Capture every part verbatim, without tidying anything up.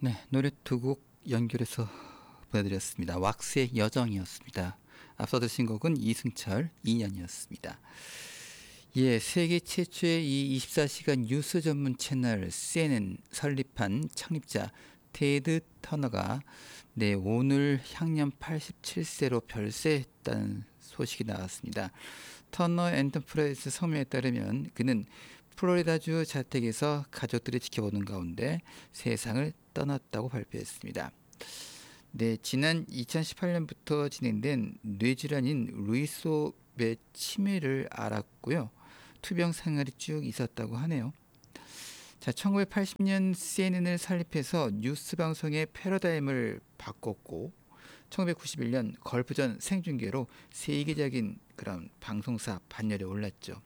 네, 노래 두 곡 연결해서 보내드렸습니다. 왁스의 여정이었습니다. 앞서 드신 곡은 이승철 인연이었습니다. 예, 세계 최초의 이 이십사 시간 뉴스 전문 채널 씨엔엔 설립한 창립자 테드 터너가 네, 오늘 향년 팔십칠 세로 별세했다는 소식이 나왔습니다. 터너 엔터프라이즈 성명에 따르면 그는 플로리다주 자택에서 가족들이 지켜보는 가운데 세상을 떠났다고 발표했습니다. 네, 지난 이천십팔 년부터 진행된 뇌질환인 루이소의 치매를 앓았고요. 투병 생활이 쭉 있었다고 하네요. 자, 천구백팔십 년 씨엔엔을 설립해서 뉴스 방송의 패러다임을 바꿨고 천구백구십일 년 걸프전 생중계로 세계적인 그런 방송사 반열에 올랐죠.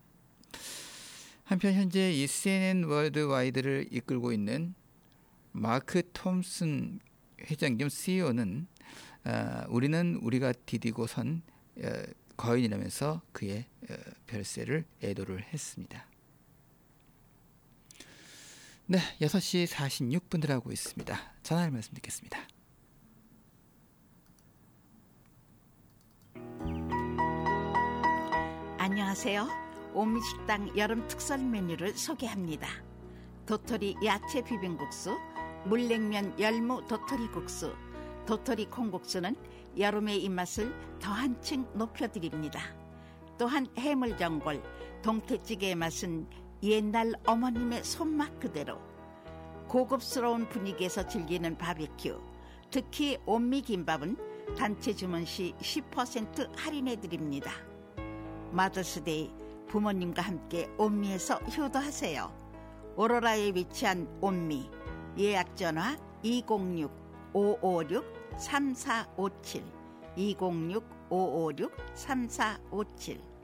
한편 현재 이 씨엔엔 월드와이드를 이끌고 있는 마크 톰슨 회장 겸 씨이오는 어, 우리는 우리가 디디고 선 어, 거인이라면서 그의 어, 별세를 애도를 했습니다. 네, 여섯 시 사십육 분 들어가고 있습니다. 전화를 말씀 듣겠습니다. 안녕하세요. 오미식당 여름 특설 메뉴를 소개합니다. 도토리 야채 비빔국수, 물냉면 열무 도토리 국수, 도토리 콩국수는 여름의 입맛을 더 한층 높여드립니다. 또한 해물전골, 동태찌개의 맛은 옛날 어머님의 손맛 그대로. 고급스러운 분위기에서 즐기는 바비큐, 특히 온미김밥은 단체 주문 시 십 퍼센트 할인해드립니다. 마더스데이, 부모님과 함께 온미에서 효도하세요. 오로라에 위치한 온미, 예약전화 이공육 오오육 삼사오칠, 이공육 오오육 삼사오칠.